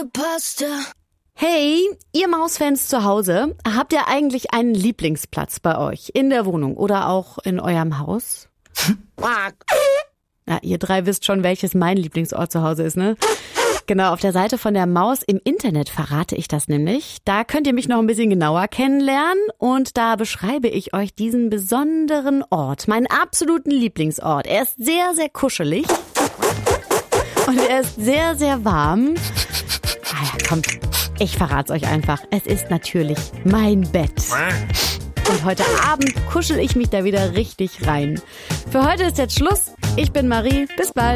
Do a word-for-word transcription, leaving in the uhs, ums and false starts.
Pasta. Hey, ihr Mausfans zu Hause, habt ihr eigentlich einen Lieblingsplatz bei euch in der Wohnung oder auch in eurem Haus? Ja, ihr drei wisst schon, welches mein Lieblingsort zu Hause ist, ne? Genau, auf der Seite von der Maus im Internet verrate ich das nämlich. Da könnt ihr mich noch ein bisschen genauer kennenlernen und da beschreibe ich euch diesen besonderen Ort, meinen absoluten Lieblingsort. Er ist sehr, sehr kuschelig und er ist sehr, sehr warm. Ah ja, kommt, ich verrate es euch einfach. Es ist natürlich mein Bett. Und heute Abend kuschel ich mich da wieder richtig rein. Für heute ist jetzt Schluss. Ich bin Marie. Bis bald.